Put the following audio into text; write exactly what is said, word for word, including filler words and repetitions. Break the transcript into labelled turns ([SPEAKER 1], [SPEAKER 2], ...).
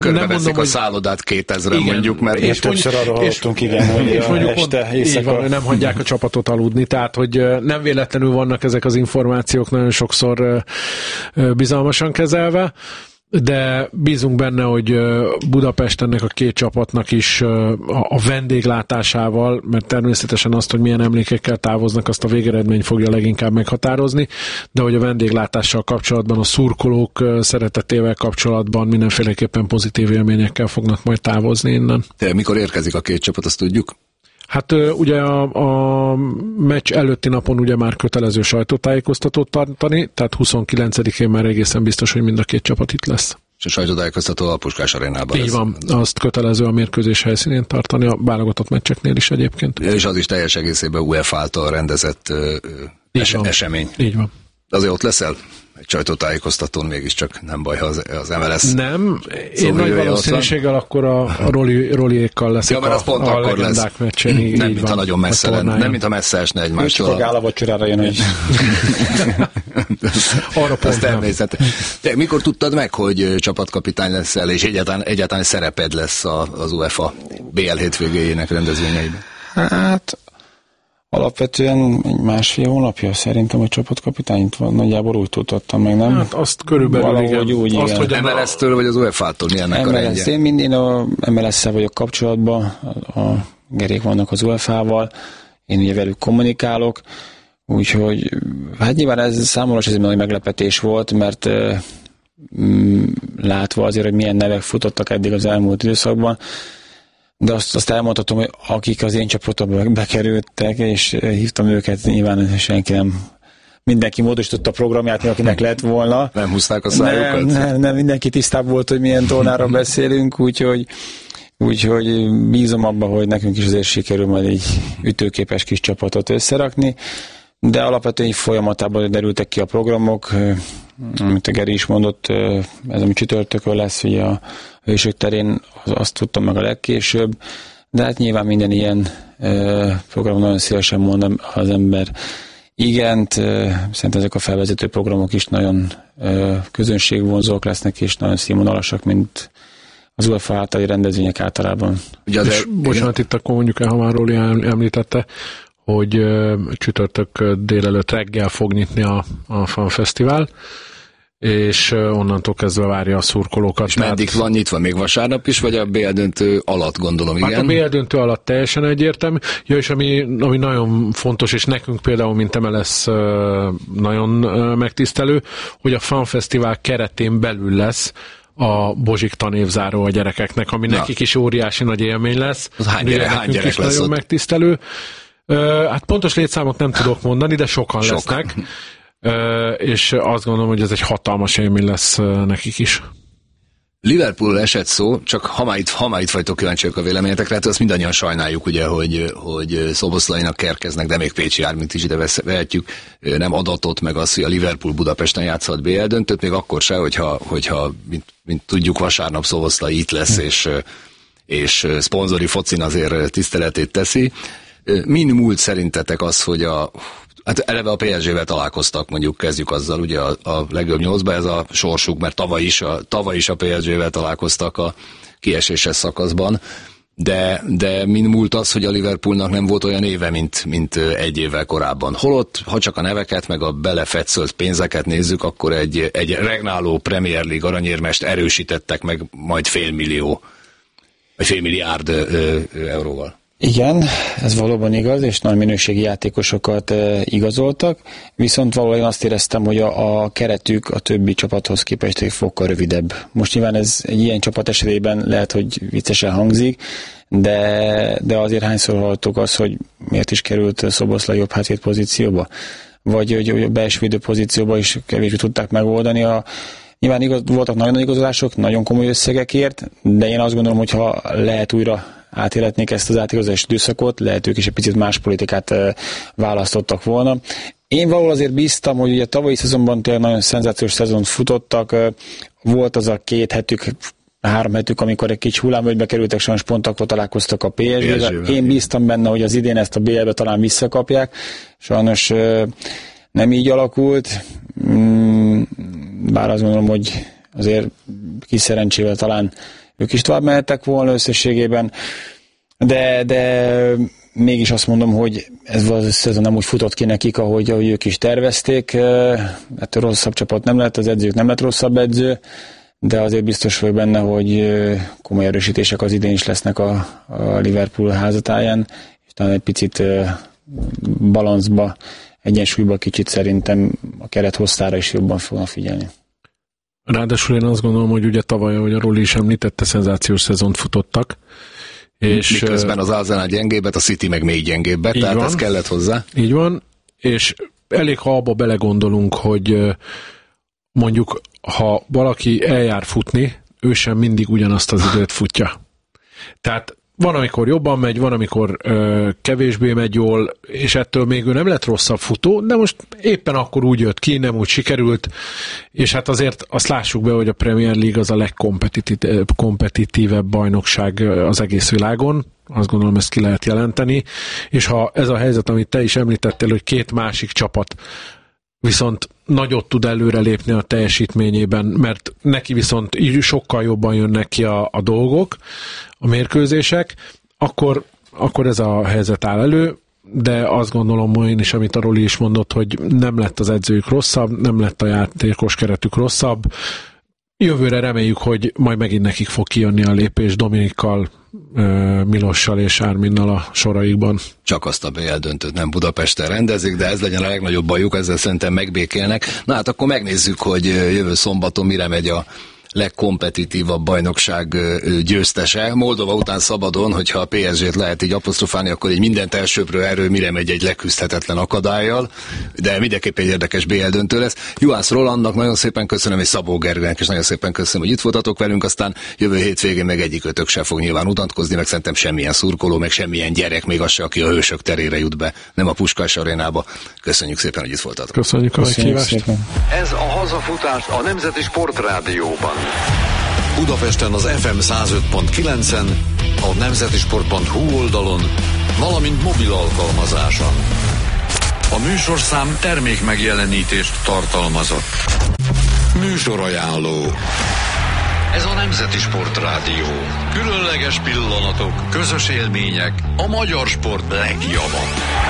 [SPEAKER 1] Körbeveszik a szállodát kétezren mondjuk, mert
[SPEAKER 2] és többször arról hallottunk, igen, hogy és mondjuk este, éjszaka. Van,
[SPEAKER 3] nem hagyják a csapatot aludni, tehát hogy nem véletlenül vannak ezek az információk nagyon sokszor bizalmasan kezelve, de bízunk benne, hogy Budapest ennek a két csapatnak is a vendéglátásával, mert természetesen azt, hogy milyen emlékekkel távoznak, azt a végeredmény fogja leginkább meghatározni, de hogy a vendéglátással kapcsolatban, a szurkolók szeretetével kapcsolatban mindenféleképpen pozitív élményekkel fognak majd távozni innen.
[SPEAKER 1] De mikor érkezik a két csapat, azt tudjuk?
[SPEAKER 3] Hát ugye a, a meccs előtti napon ugye már kötelező sajtótájékoztatót tartani, tehát huszonkilencedikén már egészen biztos, hogy mind a két csapat itt lesz.
[SPEAKER 1] És a sajtótájékoztató a Puskás arénában
[SPEAKER 3] lesz. Így van, azt kötelező a mérkőzés helyszínén tartani, a válogatott meccseknél is egyébként.
[SPEAKER 1] És az is teljes egészében UEFA által rendezett ö, es- esemény.
[SPEAKER 3] Így van.
[SPEAKER 1] De azért ott leszel? Egy sajtótájékoztatón mégiscsak nem baj, ha az, az em el es.
[SPEAKER 3] Nem, én nagy valószínűséggel akkor a, a Roli, Roliékkal leszek
[SPEAKER 1] ja, a,
[SPEAKER 3] a, a legendák meccsen.
[SPEAKER 1] Így, nem, mintha nagyon messze lenne, nem, mintha messze esne egymástól.
[SPEAKER 2] Csak a gála vacsorára jön, hogy...
[SPEAKER 3] Arra pont
[SPEAKER 1] természet. De mikor tudtad meg, hogy csapatkapitány leszel, és egyáltalán, egyáltalán szereped lesz az UEFA bé el hétvégéjének rendezvényeiben?
[SPEAKER 2] Hát... Alapvetően egy másfél hónapja szerintem a csapatkapitányt van, nagyjából úgy tudtam meg, nem?
[SPEAKER 3] Hát azt körülbelül igen.
[SPEAKER 2] Úgy,
[SPEAKER 3] azt,
[SPEAKER 2] igen.
[SPEAKER 1] Hogy em el es-től vagy az UEFA-tól milyennek a rendje?
[SPEAKER 2] Én mindig a em el es-szel vagyok kapcsolatban, a Gerék vannak az UEFA-val, én ugye velük kommunikálok, úgyhogy hát nyilván ez számomra ez egy nagy meglepetés volt, mert mm, látva azért, hogy milyen nevek futottak eddig az elmúlt időszakban, de azt, azt elmondhatom, hogy akik az én csapatomba bekerültek, és hívtam őket, nyilván senki nem, mindenki módosította a programját, akinek lett volna.
[SPEAKER 1] Nem húzták a szájukat?
[SPEAKER 2] Nem, nem, nem, mindenki tisztában volt, hogy milyen tónára beszélünk, úgyhogy, úgyhogy bízom abba, hogy nekünk is azért sikerül majd egy ütőképes kis csapatot összerakni, de alapvetően folyamatában derültek ki a programok, amit a Geri is mondott, ez ami csütörtökön lesz, ugye a Hősök terén, azt tudtam meg a legkésőbb, de hát nyilván minden ilyen program nagyon szívesen mond az ember igent, szerintem ezek a felvezető programok is nagyon közönségvonzók lesznek, és nagyon színvonalasak, mint az UEFA általi rendezvények általában.
[SPEAKER 3] Ugye és, bocsánat, itt akkor mondjuk el, ha már Róli említette, hogy csütörtök délelőtt reggel fog nyitni a, a Fan Fesztivál, és onnantól kezdve várja a szurkolókat.
[SPEAKER 1] És meddig van nyitva? Még vasárnap is, vagy a bé el döntő alatt, gondolom, igen?
[SPEAKER 3] Hát a bé el döntő alatt teljesen egyértelmű. Ja, és ami, ami nagyon fontos, és nekünk például, mint em el es nagyon megtisztelő, hogy a Fan Fesztivál keretén belül lesz a Bozsik tanévzáró a gyerekeknek, ami Na. nekik is óriási nagy élmény lesz.
[SPEAKER 1] Az hány, gyere, hány gyerek is lesz
[SPEAKER 3] nagyon ott? Megtisztelő. Hát pontos létszámot nem tudok mondani, de sokan, sokan. lesznek. És azt gondolom, hogy ez egy hatalmas élmény lesz nekik is.
[SPEAKER 1] Liverpool esett szó, csak ha már itt, ha már itt vagytok kíváncsiak a véleményetekre, hát azt mindannyian sajnáljuk, ugye, hogy, hogy Szoboszlainak Kerkeznek, de még Pécsi Ármint is ide vehetjük, nem adatot meg az, hogy a Liverpool Budapesten játszhat bé el döntőt, még akkor se, hogyha, hogyha mint, mint tudjuk, vasárnap Szoboszlai itt lesz, hm. és, és szponzori focin azért tiszteletét teszi. Min múlt szerintetek az, hogy a hát eleve a pé es gével találkoztak, mondjuk kezdjük azzal, ugye a, a legjobb nyolcba ez a sorsuk, mert tavaly is a, tavaly is a pé es gével találkoztak a kieséses szakaszban, de, de min múlt az, hogy a Liverpoolnak nem volt olyan éve, mint, mint egy évvel korábban. Holott, ha csak a neveket, meg a belefetszölt pénzeket nézzük, akkor egy, egy regnáló Premier League aranyérmest erősítettek meg majd félmillió, vagy félmilliárd ö, ö, euróval.
[SPEAKER 2] Igen, ez valóban igaz, és nagy minőségi játékosokat e, igazoltak, viszont valójában azt éreztem, hogy a, a keretük a többi csapathoz képest egy fokkal rövidebb. Most nyilván ez egy ilyen csapat esetében lehet, hogy viccesen hangzik, de, de azért hányszor hallottuk azt, hogy miért is került Szoboszlai jobb hátvéd pozícióba, vagy hogy a belső védő pozícióba is kevésbé tudták megoldani. A, nyilván igaz, voltak nagyon nagy igazolások, nagyon komoly összegekért, de én azt gondolom, hogy ha lehet újra átéletnék ezt az átigazolási időszakot, lehet ők is egy picit más politikát e, választottak volna. Én valahol azért bíztam, hogy ugye tavalyi szezonban tényleg nagyon szenzációs szezont futottak, e, volt az a két hetük, három hetük, amikor egy kicsi hullámvölgybe kerültek, sajnos pont akkor találkoztak a pé es gével. Én bíztam benne, hogy az idén ezt a bé el-be talán visszakapják. Sajnos e, nem így alakult, mm, bár azt gondolom, hogy azért kis szerencsével talán ők is tovább mehettek volna összességében, de, de mégis azt mondom, hogy ez a szezon nem úgy futott ki nekik, ahogy, ahogy ők is tervezték. Hát rosszabb csapat nem lett, az edzők nem lett rosszabb edző, de azért biztos vagyok benne, hogy komoly erősítések az idén is lesznek a, a Liverpool házatáján, és talán egy picit balanszba, egyensúlyba kicsit szerintem a keret hosszára is jobban fognak figyelni.
[SPEAKER 3] Ráadásul én azt gondolom, hogy ugye tavaly, ahogy a Roli is említette, szenzációs szezont futottak. És
[SPEAKER 1] miközben az Arsenal gyengébbet, a City meg még gyengébbet, tehát van, ez kellett hozzá.
[SPEAKER 3] Így van, és elég, ha abba belegondolunk, hogy mondjuk, ha valaki eljár futni, ő sem mindig ugyanazt az időt futja. Tehát van, amikor jobban megy, van, amikor ö, kevésbé megy jól, és ettől még ő nem lett rosszabb futó, de most éppen akkor úgy jött ki, nem úgy sikerült, és hát azért azt lássuk be, hogy a Premier League az a legkompetitívebb bajnokság az egész világon, azt gondolom, ezt ki lehet jelenteni, és ha ez a helyzet, amit te is említettél, hogy két másik csapat viszont nagyot tud előrelépni a teljesítményében, mert neki viszont sokkal jobban jönnek ki a, a dolgok, a mérkőzések, akkor, akkor ez a helyzet áll elő, de azt gondolom én is, amit a Roli is mondott, hogy nem lett az edzőjük rosszabb, nem lett a játékos keretük rosszabb. Jövőre reméljük, hogy majd megint nekik fog kijönni a lépés Dominikkal, Milossal és Árminnal a soraikban.
[SPEAKER 1] Csak azt a bé el döntőt nem Budapesten rendezik, de ez legyen a legnagyobb bajuk, ezzel szerintem megbékélnek. Na hát akkor megnézzük, hogy jövő szombaton mire megy a legkompetitívabb bajnokság győztese. Moldova után szabadon, hogyha a pé es gét lehet így apostrofálni, akkor egy mindent elsőprő erő mire megy egy leküzdhetetlen akadályjal, de mindenképp egy érdekes bé el döntő lesz. Juhász Rolandnak nagyon szépen köszönöm, és Szabó Gergelynek is nagyon szépen köszönöm, hogy itt voltatok velünk, aztán jövő hétvégén meg egyikőtök se fog nyilván utatkozni, meg szerintem semmilyen szurkoló, meg semmilyen gyerek, még az se, aki a Hősök terére jut be, nem a Puskás arénába. Köszönjük szépen, hogy itt voltatok.
[SPEAKER 3] Köszönjük a meghívást.
[SPEAKER 4] Ez a hazafutás a Nemzeti Sportrádióban.
[SPEAKER 5] Budapesten az ef em száz öt pont kilencen, a nemzetisport pont hu oldalon, valamint mobil alkalmazáson. A műsorszám termék megjelenítést tartalmazott. Műsorajánló. Ez a Nemzeti Sportrádió. Különleges pillanatok, közös élmények, a magyar sport legjava.